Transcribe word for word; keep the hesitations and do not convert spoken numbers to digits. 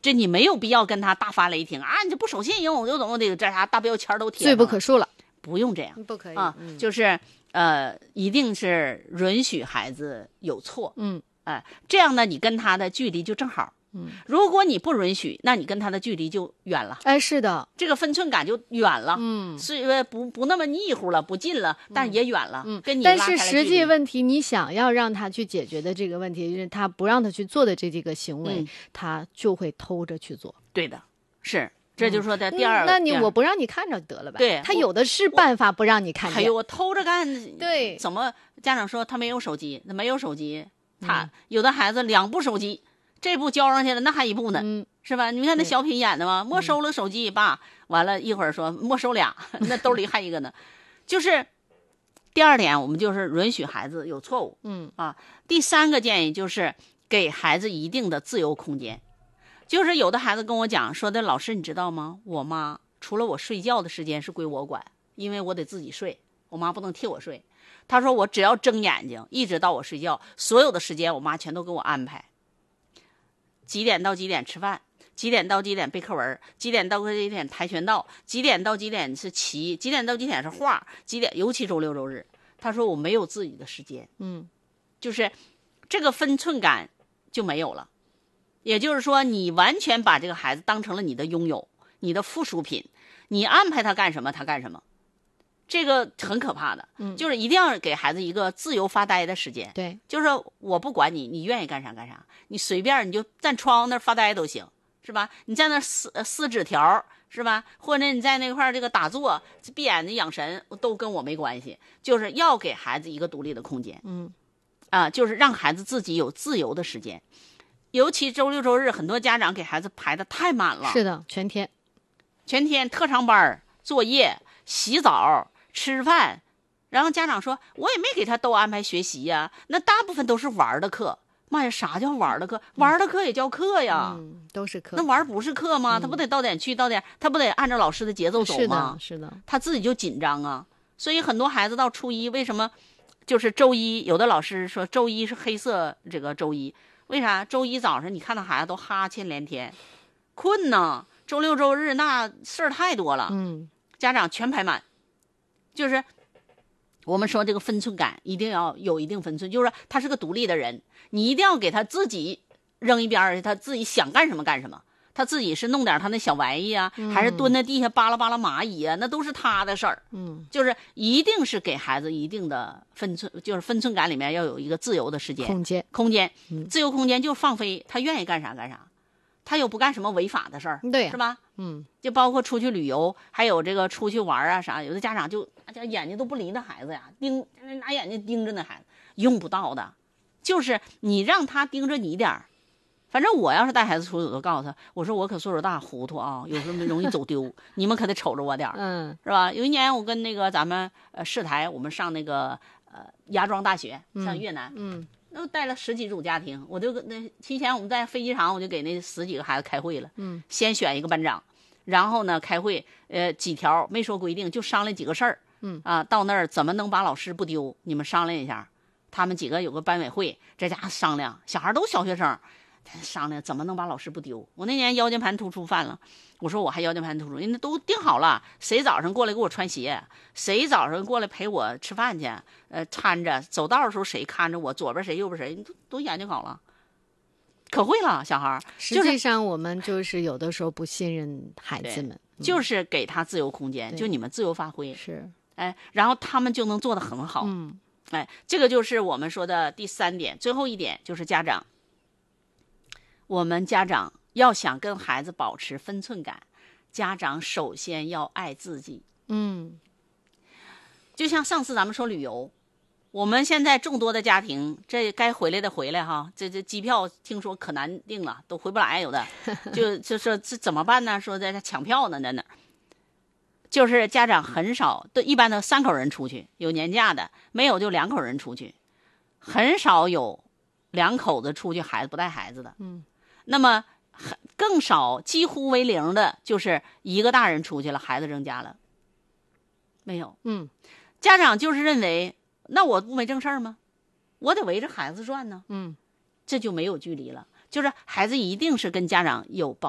这你没有必要跟他大发雷霆啊！你这不守信用，就怎么得这啥大标签都贴上了， 罪不可恕了。 不用这样， 不可以啊， 嗯、 就是呃，一定是允许孩子有错， 嗯， 哎、呃，这样呢，你跟他的距离就正好。 嗯， 如果你不允许，那你跟他的距离就远了。 哎，是的， 这个分寸感就远了。 嗯， 是不不那么腻乎了，不近了，但是也远了。 嗯， 跟你但是实际问题，你想要让他去解决的这个问题，就是他不让他去做的这几个行为，嗯、他就会偷着去做。 对的，是。这就是说的第二、 嗯，那你我不让你看着得了呗？ 对， 他有的是办法不让你看见。 还有我偷着干， 对， 怎么家长说他没有手机，没有手机，他、嗯、有的孩子两部手机，这部交上去了，那还一部呢， 嗯， 是吧？你看那小品演的嘛，没收了手机，爸，完了一会儿说没收俩，那兜里还一个呢。就是第二点，我们就是允许孩子有错误， 嗯啊。第三个建议就是给孩子一定的自由空间。就是有的孩子跟我讲说的，老师你知道吗？我妈除了我睡觉的时间是归我管，因为我得自己睡，我妈不能替我睡。她说我只要睁眼睛，一直到我睡觉，所有的时间我妈全都给我安排。几点到几点吃饭，几点到几点背课文，几点到几点跆拳道，几点到几点是棋，几点到几点是画，几点尤其周六周日。她说我没有自己的时间， 嗯， 就是这个分寸感就没有了。也就是说，你完全把这个孩子当成了你的拥有，你的附属品，你安排他干什么，他干什么，这个很可怕的。 嗯， 就是一定要给孩子一个自由发呆的时间。 对， 就是我不管你，你愿意干啥干啥，你随便你就站窗户那儿发呆都行，是吧？你在那撕撕纸条，是吧？或者你在那块儿这个打坐、闭眼睛养神，都跟我没关系。就是要给孩子一个独立的空间。 嗯， 啊、呃，就是让孩子自己有自由的时间。尤其周六周日，很多家长给孩子排的太满了。 是的，全天， 全天特长班、作业、洗澡、吃饭，然后家长说，我也没给他都安排学习呀，那大部分都是玩的课。妈呀，啥叫玩的课？玩的课也叫课呀， 嗯，都是课。 那玩不是课吗？ 嗯、 他不得到点去，到点，他不得按照老师的节奏走吗？ 是的，是的， 他自己就紧张啊。所以很多孩子到初一，为什么就是周一？有的老师说周一是黑色这个周一。为啥周一早上你看到孩子都哈欠连天，困呢？周六周日那事儿太多了， 嗯， 家长全排满。就是我们说这个分寸感一定要有一定分寸，就是说他是个独立的人，你一定要给他自己扔一边儿，他自己想干什么干什么。他自己是弄点他那小玩意啊， 嗯、 还是蹲在地下扒拉扒拉蚂蚁啊，那都是他的事儿。 嗯， 就是一定是给孩子一定的分寸，就是分寸感里面要有一个自由的时间空间， 空间， 嗯、 自由空间就放飞，他愿意干啥干啥，他又不干什么违法的事儿， 对、啊， 是吧？ 嗯， 就包括出去旅游，还有这个出去玩啊啥，有的家长就家眼睛都不离那孩子呀，盯拿眼睛盯着那孩子，用不到的，就是你让他盯着你点儿。反正我要是带孩子出去，我都告诉他，我说我可岁数大，糊涂啊，有时候容易走丢，你们可得瞅着我点儿， 嗯， 是吧？有一年我跟那个咱们呃市台，我们上那个呃芽庄大学，上越南， 嗯， 那、嗯、带了十几组家庭，我就那提前我们在飞机场，我就给那十几个孩子开会了， 嗯， 先选一个班长，然后呢开会，呃几条没说规定，就商量几个事儿， 嗯啊，到那儿怎么能把老师不丢，你们商量一下。他们几个有个班委会，这家商量，小孩都小学生。商量怎么能把老师不丢。我那年腰间盘突出犯了，我说我还腰间盘突出，人家都定好了，谁早上过来给我穿鞋，谁早上过来陪我吃饭去，呃，搀着走道的时候谁看着我，左边谁右边谁，都都研究好了，可会了小孩。 实际上我们就是有的时候不信任孩子们， 嗯、就是给他自由空间，就你们自由发挥， 是， 哎，然后他们就能做得很好。 嗯， 哎，这个就是我们说的第三点，最后一点就是家长。我们家长要想跟孩子保持分寸感，家长首先要爱自己。 嗯， 就像上次咱们说旅游，我们现在众多的家庭，这该回来的回来哈，这这机票听说可难订了，都回不来，有的就就说这怎么办呢？说在这抢票呢，在哪儿？就是家长很少，都一般都三口人出去，有年假的，没有就两口人出去，很少有两口子出去孩子不带孩子的。 嗯。 那么更少，几乎为零的，就是一个大人出去了，孩子扔家了，没有。 嗯， 家长就是认为，那我不没正事儿吗？我得围着孩子转呢。 嗯， 这就没有距离了。就是孩子一定是跟家长有保